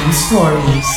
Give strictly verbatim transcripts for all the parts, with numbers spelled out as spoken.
Time Stories.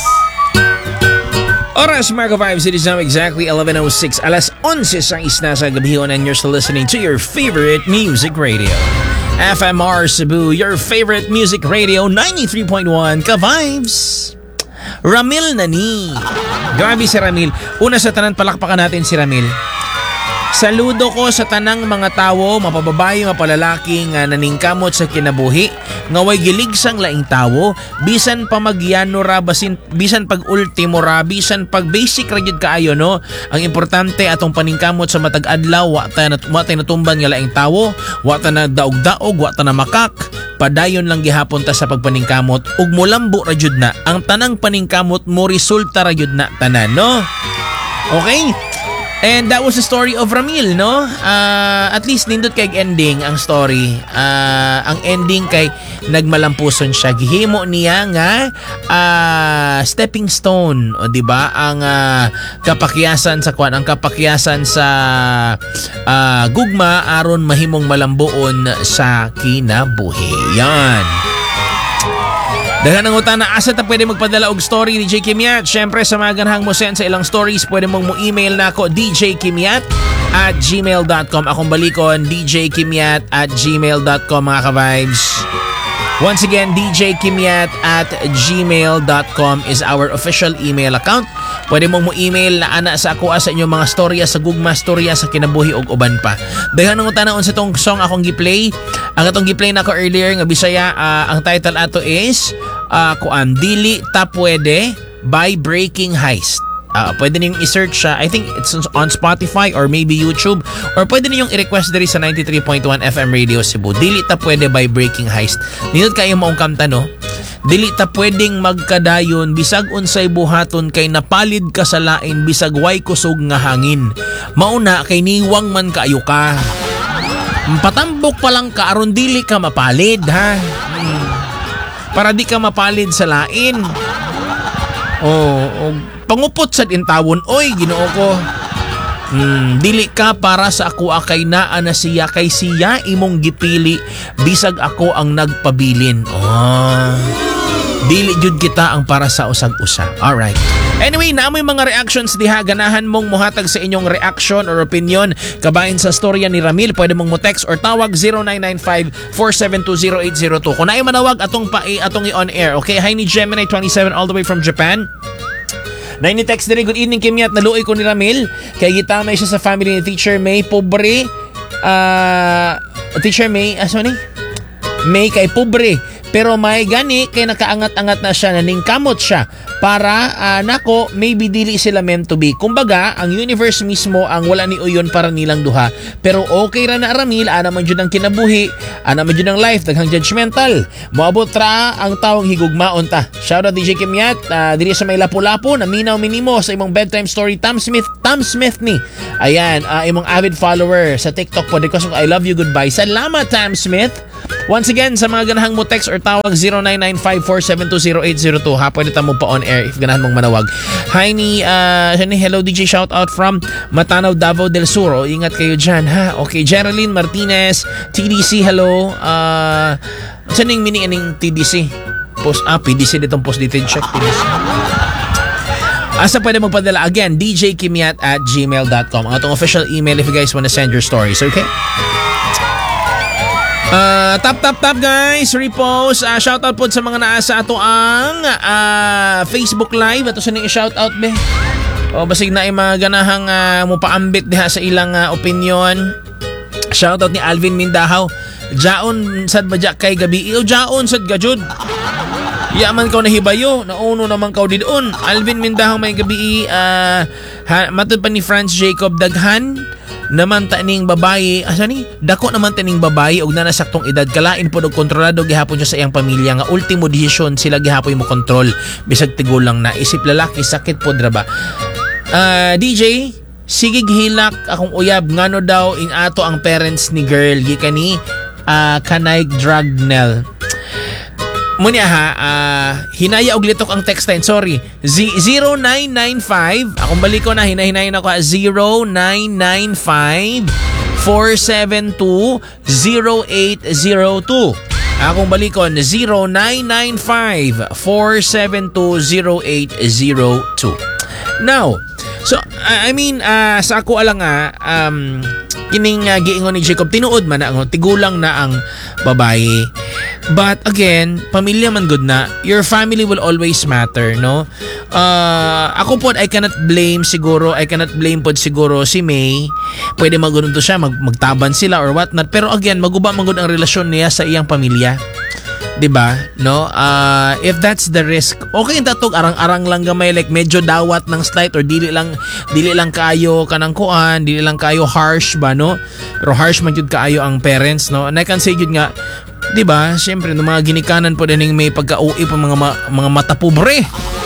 Oras mga ka-vibes, it is now exactly eleven oh six, alas onse sais na sa gabihan, and you're still listening to your favorite music radio. F M R Cebu, your favorite music radio, ninety-three point one ka-vibes. Ramil Nani. Grabe si Ramil. Una sa tanan, palakpakan natin si Ramil. Saludo ko sa tanang mga tawo, mapababae, mapalalaki nga naningkamot sa kinabuhi, nga way gilig sang laing tawo, bisan pa magyano ra, basin, bisan pag ultimo ra, bisan pag basic ra gyud kaayo, no? Ang importante atong paningkamot sa matag adlaw, wa ta wa ta natumban nga laing tawo, wa ta na daog-daog, wa ta na makak. Padayon lang gihapon ta sa pagpaningkamot ug molambo ra jud na ang tanang paningkamot mo, resulta ra jud na tanan, no? Okay? And that was the story of Ramil, no? Uh, at least nindot kay ending ang story. Uh, ang ending kay nagmalampuson siya. Gihimo niya nga uh, stepping stone, o di ba? Ang uh, kapakyasan sa kwan, ang kapakyasan sa uh, gugma aron mahimong malambuon sa kinabuhi. Yan. Dagan ang utana, asa ta pwede magpadala og story D J Kimiat. Syempre sa mga ganahang mo send sa ilang stories, pwede mong mo email na ako d j kimiat at gmail dot com. Akong balikon, d j kimiat at gmail dot com mga ka-vibes. Once again, d j kimiat at gmail dot com is our official email account. Pwede mong mo email na ana sa ako sa inyong mga storya sa gugma, storya sa kinabuhi og uban pa. Dagan ang utana sa tong song akong gi-play. Ang atong gi-play na ko earlier nga Bisaya, uh, ang title ato is uh, kuan Dili Ta Pwede by Breaking Heist. Uh, pwede niyong i-search siya. I think it's on Spotify or maybe YouTube, or pwede niyong i-request diri sa ninety-three point one F M Radio Cebu. Dili Ta Pwede by Breaking Heist. Nindot kayo maong kanta, no? Dili ta pwedeng magkadayon, bisag unsay buhaton kay napalid ka sa lain, bisag way kusog nga hangin. Mauna kay niwang man kaayo ka. Patambok pa lang ka aron dili ka mapalid, ha? Hmm. Para di ka mapalid sa lain. Oh, oh pangupot sa intawon, oy, Ginoo ko. Hmm, dili ka para sa ako akay naa na siya, kay siya imong gipili, bisag ako ang nagpabilin. Oh. Dili jud kita ang para sa usag-usa. Alright. Anyway, naamoy mga reactions diha. Ganahan mong muhatag sa inyong reaction or opinion kabahin sa storya ni Ramil. Pwede mong mo text or tawag zero nine nine five, four seven two, zero eight zero two. Kung naay manawag atong pa atong i-on air. Okay, hi ni Gemini twenty-seven all the way from Japan. Nay ni text diri, good evening Kimiat, naluoy ko ni Ramil kay gitamay siya sa family ni Teacher May. Pobre uh, Teacher May, aso ni? May kay pobre, pero may gani kay nakaangat-angat na siya, naningkamot siya para uh, nako maybe dili sila meant to be. Kumbaga ang universe mismo ang wala ni uyon para nilang duha, pero okay ra na Ramil, ana man jud ang kinabuhi, ana man jud ang life, daghang judgmental, moabot ra ang tawong higugmaon ta. Shout out D J Kimiat, uh, diri sa may lapu-lapu na minaw minimo sa imong bedtime story. Tam Smith, Tam Smith ni ayan, uh, imong avid follower sa TikTok po, because of I love you, goodbye. Salamat Tam Smith. Once again, sa mga ganahang mo text or tawag zero nine nine five, four seven two, zero eight zero two, ha, pwede tamo pa on air if ganahan mong manawag. Hi ni uh, hello D J, shout out from Matanaw, Davao del Sur. O, ingat kayo dyan, ha. Okay, Geraldine Martinez, T D C, hello. Uh, saan yung mini aning T D C? Post, ah, P D C ditong post dito, check T D C. Asa pwede magpadala? Again, d j kimiat at gmail dot com. Ang atong official email if you guys wanna send your stories, okay? Uh, tap tap tap guys, repost, uh, shoutout po sa mga naasa ato ang uh, Facebook Live. Ato sa nang i-shoutout be. O basig na ay mga ganahang uh, mupaambit diha sa ilang uh, opinion. Shoutout ni Alvin Mindahaw. Jaon sad badya kay gabi. O jaon sad gajud. Yaman kaw nahibayo, nauno naman kaw didon. Alvin Mindahaw may gabi, uh, matod pa ni Franz Jacob Daghan naman taning babae, asa ni? Dako naman taning babae og nanasaktong edad, kalain pod og kontrolado gihapon siya sa iyang pamilya nga ultimo desisyon sila gihapon mo kontrol bisag tigulang na isip lalaki sakit pod ra ba. Uh, D J, sige hilak akong uyab ngano daw ing ato ang parents ni girl gikan ni uh, kanay Dragnel. Munya ha, uh, hinaya og litok ang text line. Sorry. Z- zero nine nine five. Akong balik ko na, hinahinayin ako. zero nine nine five, four seven two, zero eight zero two. Akong balikon zero nine nine five four seven two zero eight zero two. Now, so I mean uh, sa ako ala nga um kining uh, giingon ni Jacob tinuod man na ang tigulang na ang babaye. But again, pamilya man good na. Your family will always matter, no? Uh, ako po, I cannot blame siguro, I cannot blame po siguro si May. Pwede magunon to siya, mag magtaban sila or what not. Pero again, maguba magud ang relasyon niya sa iyang pamilya. 'Di ba? No? Uh, if that's the risk, okay ta tog arang-arang lang gamay like medyo dawat ng slight or dili lang dili lang kayo kanang kuan, dili lang kayo harsh ba, no? Pero harsh man jud kaayo ang parents, no? And I can say jud nga, 'di ba? Syempre no mga ginikanan po dining may pagka-uwi pa mga ma- mga mata pobre.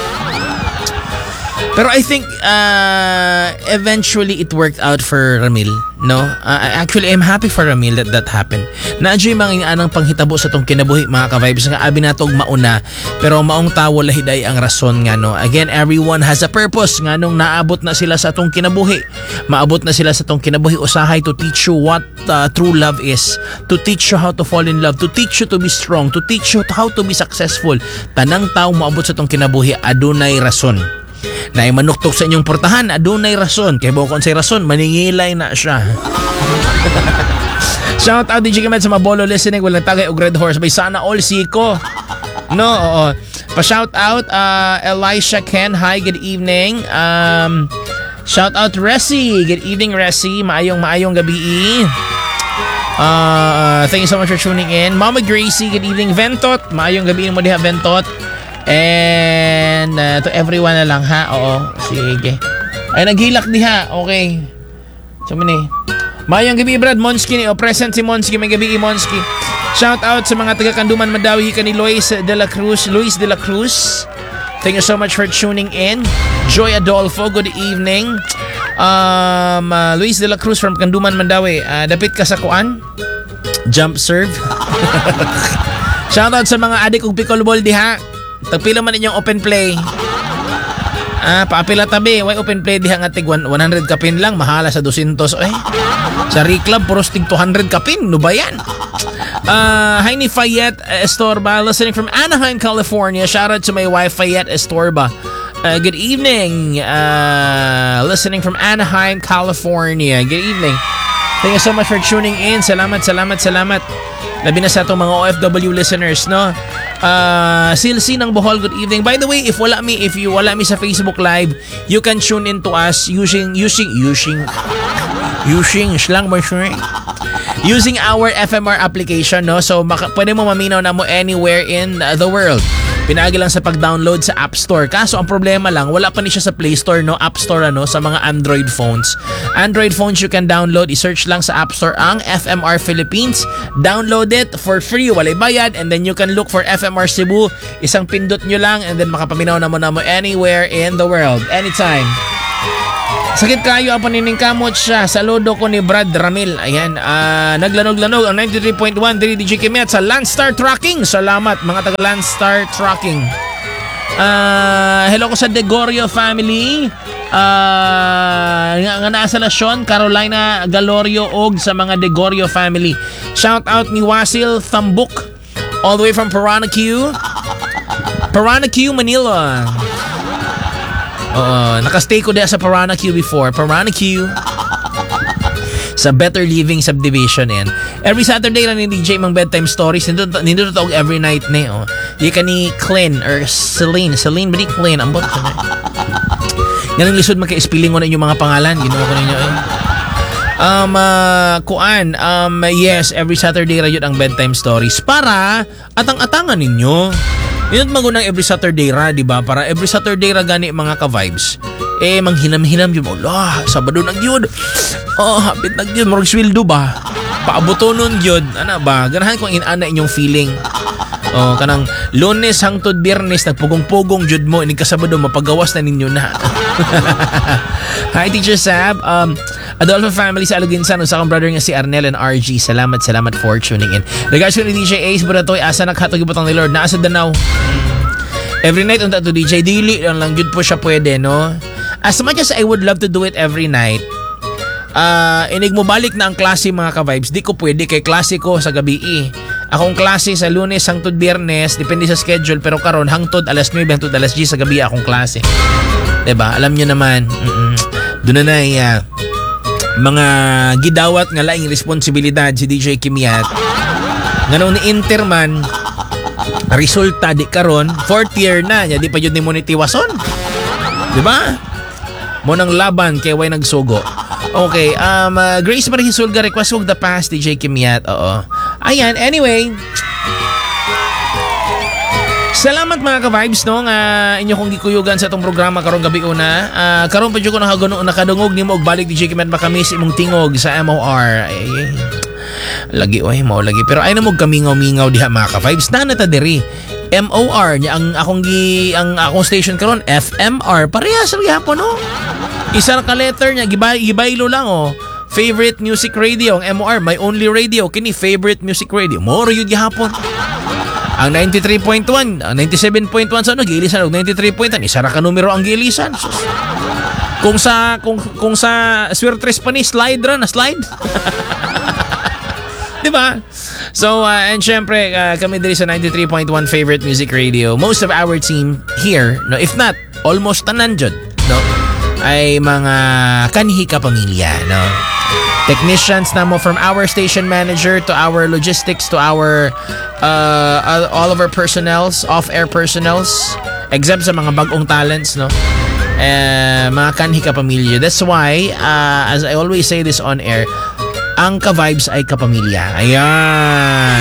Pero I think uh, eventually it worked out for Ramil, no? Uh, actually, I'm happy for Ramil that that happened. Na-adjoy mga anang panghitabo sa tong kinabuhi mga ka-vibes nga abi natog mauna, pero maong tawo lahiday ang rason nga, no? Again, everyone has a purpose nga nung naabot na sila sa tong kinabuhi. Maabot na sila sa tong kinabuhi usahay to teach you what uh, true love is, to teach you how to fall in love, to teach you to be strong, to teach you how to be successful. Tanang tao maabot sa tong kinabuhi adunay rason. Na manuktok sa inyong portahan, adunay rason. Kaya bukon say rason, maningilay na siya. Shout out D J Kemet sa Mabolo listening. Walang tagay og Red Horse. May sana all siko. No, oo. Pa-shout out uh, Elisha Ken. Hi, good evening. Um, shout out Resi. Good evening, Resi. Maayong maayong gabi. Uh, thank you so much for tuning in. Mama Gracie, good evening. Ventot. Maayong gabi mo diha, Ventot. And uh, to everyone na lang ha. Oo, sige. Ay naghilak diha. Okay. So mani. Mayang gabi Brad Monski ni o present si Monski, may gabi Monski. Shout out sa mga taga Kanduman Madawi ka ni Luis de la Cruz, Luis de la Cruz. Thank you so much for tuning in. Joy Adolfo, good evening. Um uh, Luis de la Cruz from Kanduman Mandawi. Uh, dapit ka sa kuan? Jump serve. Shout out sa mga adik og pickleball diha. Tagpila man inyong open play. Ah, paapila tabi. Why open play diha nga tig one hundred kapin lang. Mahala sa two hundred. Eh. Sa Reclub, puros tig two hundred kapin. No ba yan? Uh, hi ni Fayette Estorba. Listening from Anaheim, California. Shout out to my wife, Fayette Estorba. Uh, good evening. Uh, listening from Anaheim, California. Good evening. Thank you so much for tuning in. Salamat, salamat, salamat. Labi na sa itong mga O F W listeners, no? Uh, Silsi ng Bohol, good evening. By the way, if wala mi, if you wala mi sa Facebook Live, you can tune in to us using, using, using, using, slang mo sure. Using our F M R application, no? So, maka, pwede mo maminaw na mo anywhere in the world. Pinagi lang sa pag-download sa App Store. Kaso ang problema lang, wala pa ni siya sa Play Store, no? App Store, ano? Sa mga Android phones. Android phones you can download. I-search lang sa App Store ang F M R Philippines. Download it for free, walay bayad. And then you can look for F M R Cebu. Isang pindot nyo lang and then makapaminaw na mo na mo anywhere in the world. Anytime. Sakit kayo ang panining kamot siya. Saludo ko ni Brad Ramil. Ayan, uh, naglanog-lanog ang ninety-three point one D J Kemet sa Landstar Trucking. Salamat mga taga Landstar Trucking. Uh, hello ko sa Degorio family. Uh, nga, nga nasa Lasyon, Carolina Galorio og sa mga Degorio family. Shout out ni Wasil Thambuk all the way from Paranaque. Paranaque, Manila. Uh, nakastay ko din sa Paranaque before. Paranaque. Sa Better Living Subdivision yan. Every Saturday lang ni D J mang bedtime stories. Nindot nindot tawag every night ni. Oh. Di ka ni Clen or Celine. Celine ba ni Clen? Ang bot. Ganang lisod magka-spelling ko na inyong mga pangalan. Ginawa ko ninyo eh. Um, uh, kuan. Um, yes, every Saturday ra yun ang bedtime stories. Para atang-atangan ninyo. Yun magunang every Saturday ra, di ba? Para every Saturday ra gani mga ka-vibes. Eh, manghinam-hinam yun. Allah, Sabado nag yun. Oh, hapit nag yun. Morag sweldo ba? Paabutonon yun. Ano ba? Ganahan kong inana inyong feeling. Oh, kanang Lunes hangtod Biyernes nagpugong-pugong jud mo inig ka Sabado mapagawas na ninyo na. Hi Teacher Sab. Um Adolfo family sa Aluginsan usa kang brother nga si Arnel and R G. Salamat salamat for tuning in. Regards to ni D J Ace Buratoy asa naghatog ibutang ni Lord naa sa Danau. Every night unta to D J dili lang lang jud po siya pwede, no? As much as I would love to do it every night, uh, inig mo balik na ang klase mga ka-vibes, di ko pwede kay klase ko sa gabi eh. Akong klase sa Lunes hangtod Biyernes, depende sa schedule, pero karon hangtod alas nuwebe hangtod alas diyes sa gabi akong klase. Diba? Alam nyo naman, doon na na uh, mga gidawat nga laing responsibilidad si D J Kimiat. Ngano ni Interman, resulta di karon fourth year na nya di pa jud ni mo ni tiwason. Diba? Mo nang laban kay way nagsugo. Okay, um uh, Grace Marie Hisulga request wag the past D J Kimiat. Oo. Ayan, anyway. Salamat mga ka-vibes no nga inyo kong gikuyugan sa itong programa karong gabi una. Uh, karon pa jud ko nakadungog nimo og balik D J Kimiat makamis imong tingog sa M O R. Ay, ay. Lagi oy mo lagi pero ay na mo kamingaw-mingaw diha mga ka-vibes na nata diri. M O R nya ang akong gi ang akong station karon F M R parehas ra gyapon no. Isa ka letter nya gibay gibaylo lang oh. Favorite music radio ang M O R my only radio kini favorite music radio mo ra yun gihapon. Ang ninety-three point one, ang ninety-seven point one sa ano giilisan og ninety-three point one isa ra ka numero ang giilisan. Kung sa kung kung sa Swirtres pa ni slide ra na slide. Diba? So, uh, and syempre, uh, kami diri sa ninety-three point one favorite music radio. Most of our team here, no, if not, almost tanan jud, no, ay mga kanhi ka pamilya, no. Technicians na mo from our station manager to our logistics to our uh, all of our personnels, off-air personnels, except sa mga bagong talents, no. Uh, mga kanhi ka pamilya. That's why, uh, as I always say this on air, ang ka-vibes ay kapamilya. Ayan.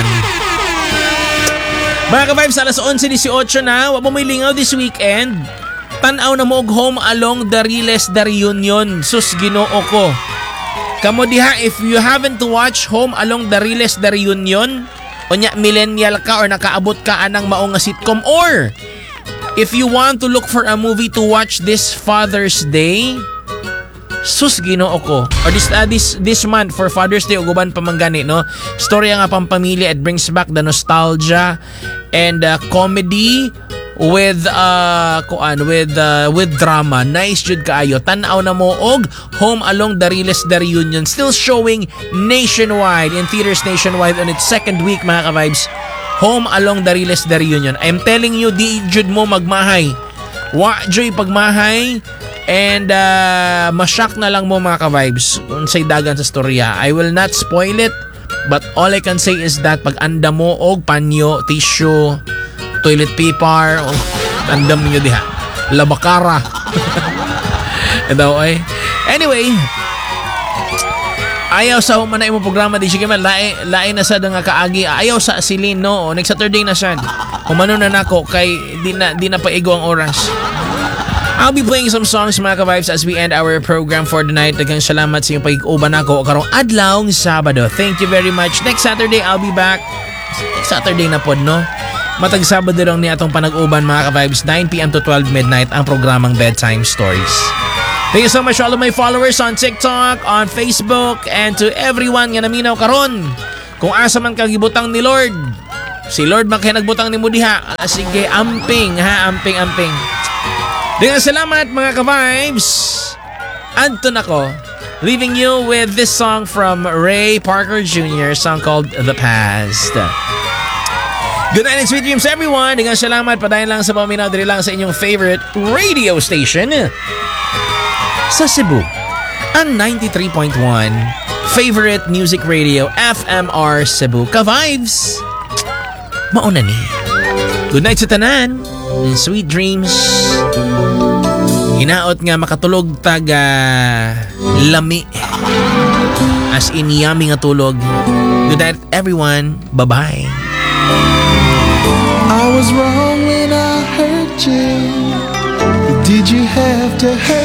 Mga ka-vibes, alas eleven eighteen na. Wa mo may lingaw this weekend. Tanaw na mo og Home Along the Riles the Reunion. Sus, Ginoo ko. Kamo diha, if you haven't watched Home Along the Riles the Reunion, unya millennial ka or nakaabot ka anang mao nga sitcom, or if you want to look for a movie to watch this Father's Day, sus Ginoo ko. Or this uh, this this month for Father's Day uguban pa man gani no. Storya nga pang pamilya, it brings back the nostalgia and uh, comedy with uh kuan with uh, with drama. Nice jud kaayo. Tan-aw na mo og Home Along the Riles the Reunion, still showing nationwide in theaters nationwide on its second week mga ka-vibes. Home Along the Riles the Reunion. I'm telling you, di jud mo magmahay. Wa joy pagmahay. And uh, masyak na lang mo mga ka-vibes unsay dagan sa storya. I will not spoil it, but all I can say is that pag anda mo og panyo, tissue, toilet paper, og andam niyo diha, labakara. Ito ay. Anyway, ayaw sa human na imong programa di sige man lain lain na sa nga kaagi. Ayaw sa silin no. Next Saturday na sad. Humano na nako kay di na di na paigo ang oras. I'll be playing some songs mga ka-vibes as we end our program for the night. Daghang salamat sa inyong pag-uban ako karong adlaw ng Sabado. Thank you very much. Next Saturday I'll be back. Saturday na pod no. Matag Sabado lang ni atong panag-uban mga ka-vibes, nine p.m. to twelve midnight ang programang Bedtime Stories. Thank you so much to all of my followers on TikTok, on Facebook, and to everyone nga naminaw karon. Kung asa man kang gibutang ni Lord, si Lord man kay nagbutang ni mo diha. Sige, amping ha, amping amping. Dengan salamat mga ka-vibes. Anton ako, leaving you with this song from Ray Parker Junior, a song called The Past. Good night and sweet dreams everyone. Dengan salamat, padayon lang sa paminaw diri lang sa inyong favorite radio station sa Cebu, ang ninety-three point one favorite music radio F M R Cebu. Ka-vibes, mauna ni. Good night sa tanan. Sweet dreams. Hinaot nga makatulog taga lami. As in yummy nga tulog. Good night everyone. Bye-bye. I was wrong when I hurt you. Did you have to hurt